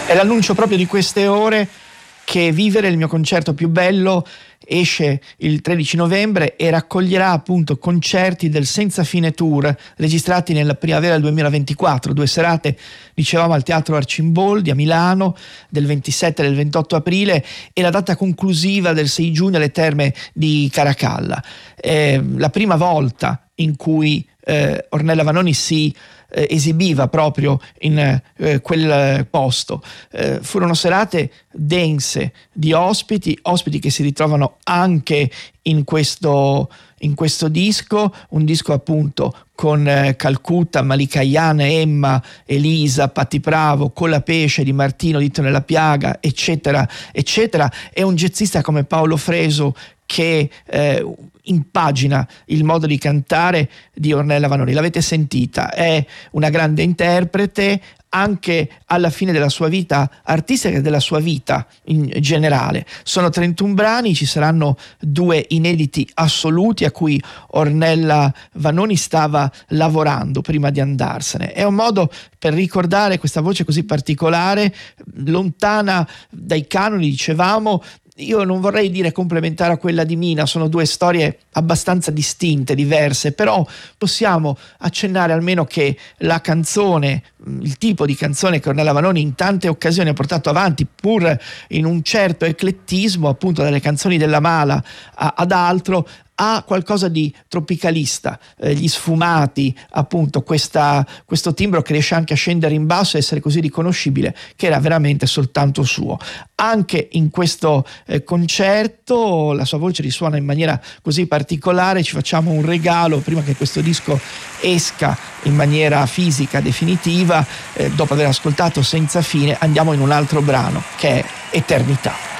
È l'annuncio proprio di queste ore che Vivere, il mio concerto più bello, esce il 13 novembre e raccoglierà appunto concerti del Senza Fine Tour registrati nella primavera del 2024, 2 serate, dicevamo, al Teatro Arcimboldi a Milano del 27 e del 28 aprile e la data conclusiva del 6 giugno alle Terme di Caracalla. La prima volta in cui Ornella Vanoni si esibiva proprio in quel posto. Furono serate dense di ospiti che si ritrovano anche in questo disco, un disco appunto con Calcutta, Malika Ayane, Emma, Elisa, Patti Bravo, Colapesce, Di Martino, Dito nella piaga, eccetera, eccetera. È un jazzista come Paolo Fresu che impagina il modo di cantare di Ornella Vanoni. L'avete sentita, è una grande interprete anche alla fine della sua vita artistica e della sua vita in generale. Sono 31 brani, ci saranno 2 inediti assoluti a cui Ornella Vanoni stava lavorando prima di andarsene. È un modo per ricordare questa voce così particolare, lontana dai canoni, dicevamo. Io non vorrei dire complementare a quella di Mina, sono 2 storie abbastanza distinte, diverse, però possiamo accennare almeno che la canzone, il tipo di canzone che Ornella Vanoni in tante occasioni ha portato avanti, pur in un certo eclettismo, appunto dalle canzoni della Mala ad altro, ha qualcosa di tropicalista, gli sfumati, appunto questo timbro che riesce anche a scendere in basso e essere così riconoscibile, che era veramente soltanto suo. Anche in questo concerto la sua voce risuona in maniera così particolare. Ci facciamo un regalo prima che questo disco esca in maniera fisica definitiva. Dopo aver ascoltato Senza Fine, andiamo in un altro brano che è Eternità.